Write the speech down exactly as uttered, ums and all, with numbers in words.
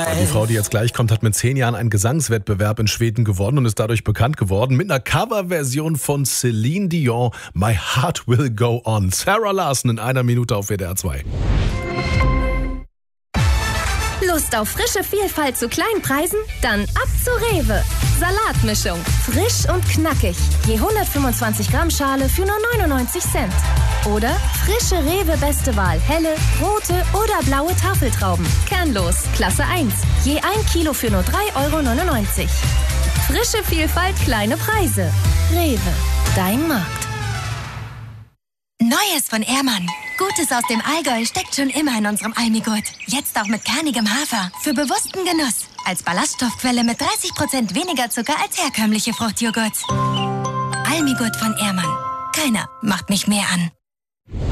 Die Frau, die jetzt gleich kommt, hat mit zehn Jahren einen Gesangswettbewerb in Schweden gewonnen und ist dadurch bekannt geworden mit einer Coverversion von Celine Dion, My Heart Will Go On. Sarah Larson in einer Minute auf W D R zwei. Lust auf frische Vielfalt zu kleinen Preisen? Dann ab zu Rewe. Salatmischung. Frisch und knackig. Je hundertfünfundzwanzig Gramm Schale für nur neunundneunzig Cent. Oder frische Rewe Beste Wahl. Helle, rote oder blaue Tafeltrauben. Kernlos. Klasse eins. Je ein Kilo für nur drei Euro neunundneunzig. Frische Vielfalt, kleine Preise. Rewe. Dein Markt. Neues von Ehrmann. Gutes aus dem Allgäu steckt schon immer in unserem Almigurt. Jetzt auch mit kernigem Hafer. Für bewussten Genuss. Als Ballaststoffquelle mit dreißig Prozent weniger Zucker als herkömmliche Fruchtjoghurts. Almigurt von Ehrmann. Keiner macht mich mehr an.